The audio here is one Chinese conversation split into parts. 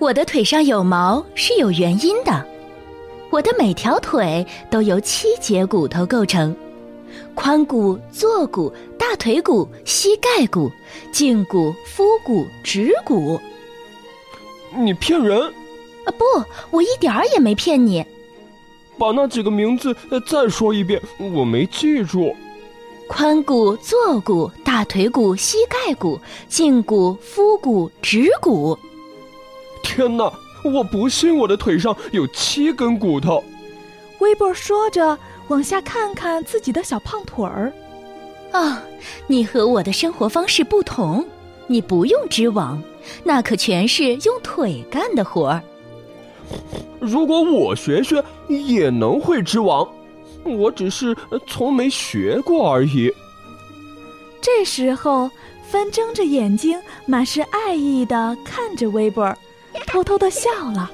我的腿上有毛是有原因的，我的每条腿都由7节骨头构成，髋骨、坐骨、大腿骨、膝盖骨、胫骨、腹骨、指骨。 你骗人！ 不，我一点儿也没骗你。 把那几个名字再说一遍，我没记住。 髋骨、坐骨、大腿骨、膝盖骨、胫骨、腹骨、指骨。 天哪，我不信我的腿上有7根骨头。 威伯说着，往下看看自己的小胖腿儿。 你和我的生活方式不同，你不用织网，那可全是用腿干的活儿。 如果我学也能会织网，我只是从没学过而已。 这时候，芬睁着眼睛，满是爱意地看着威伯，偷偷地笑了。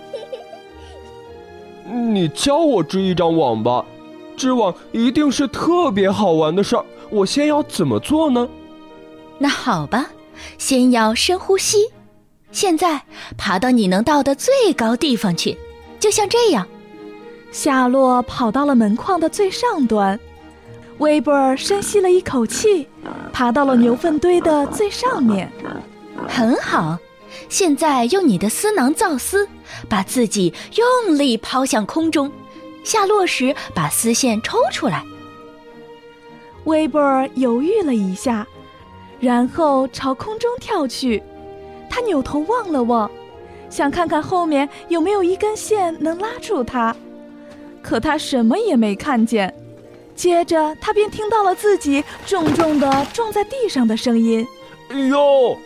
你教我织一张网吧，织网一定是特别好玩的事儿。我先要怎么做呢？ 那好吧，先要深呼吸。现在爬到你能到的最高地方去，就像这样。 夏洛跑到了门框的最上端，威伯深吸了一口气，爬到了牛粪堆的最上面。 很好，现在用你的丝囊造丝，把自己用力抛向空中，下落时把丝线抽出来。 威伯犹豫了一下，然后朝空中跳去。他扭头望了望，想看看后面有没有一根线能拉住他，可他什么也没看见。接着他便听到了自己重重地撞在地上的声音。 哎呦！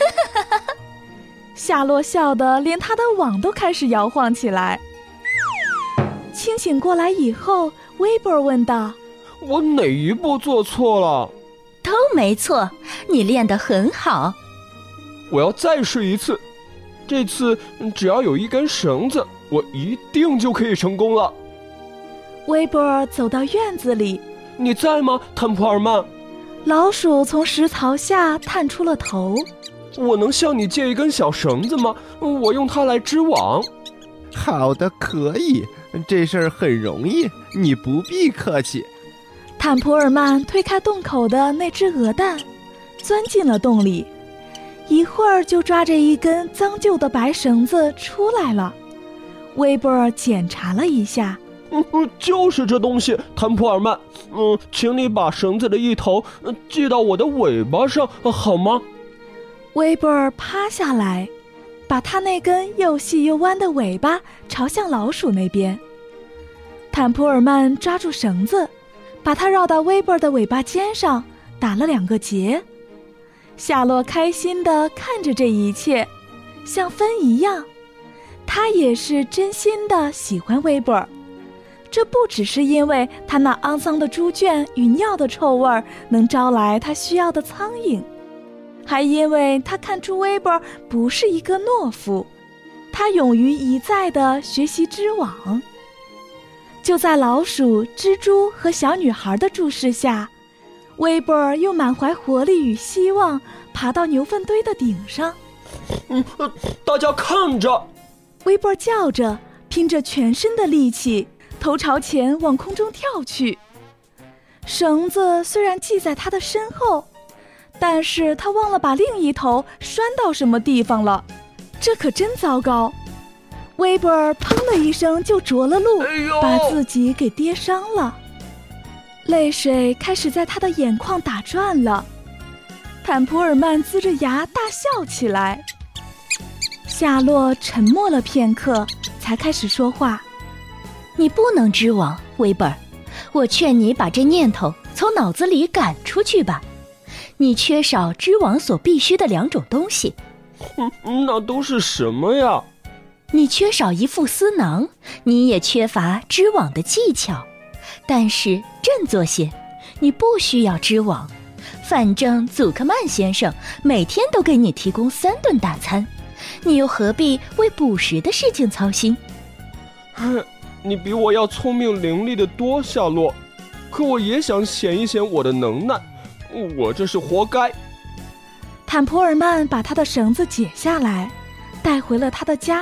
夏洛笑得连他的网都开始摇晃起来。清醒过来以后，威伯问道： 我哪一步做错了？ 都没错，你练得很好。 我要再试一次，这次只要有一根绳子，我一定就可以成功了。 威伯走到院子里。 你在吗，坦普尔曼？ 老鼠从石槽下探出了头。 我能向你借一根小绳子吗？我用它来织网。 好的，可以，这事儿很容易，你不必客气。 坦普尔曼推开洞口的那只鹅蛋，钻进了洞里，一会儿就抓着一根脏旧的白绳子出来了。威伯检查了一下， 就是这东西，坦普尔曼。请你把绳子的一头系到我的尾巴上，好吗？ 威伯趴下来，把他那根又细又弯的尾巴朝向老鼠那边。坦普尔曼抓住绳子，把它绕到威伯的尾巴尖上，打了2个结。夏洛开心地看着这一切，像芬一样，他也是真心地喜欢威伯。这不只是因为他那肮脏的猪圈与尿的臭味能招来他需要的苍蝇，还因为他看出威伯不是一个懦夫，他勇于一再地学习织网。就在老鼠、蜘蛛和小女孩的注视下，威伯又满怀活力与希望爬到牛粪堆的顶上。 大家看着！ 威伯叫着，拼着全身的力气，头朝前往空中跳去。绳子虽然系在他的身后，但是他忘了把另一头拴到什么地方了，这可真糟糕。威伯砰的一声就着了陆，把自己给跌伤了。泪水开始在他的眼眶打转了。坦普尔曼龇着牙大笑起来。夏洛沉默了片刻，才开始说话。 你不能织网，威伯，我劝你把这念头从脑子里赶出去吧。你缺少织网所必须的2种东西。 那都是什么呀？ 你缺少一副丝囊，你也缺乏织网的技巧。但是振作些，你不需要织网，反正祖克曼先生每天都给你提供3顿大餐，你又何必为捕食的事情操心？ 你比我要聪明伶俐得多，夏洛。可我也想显一显我的能耐，我这是活该。 坦普尔曼把他的绳子解下来，带回了他的家。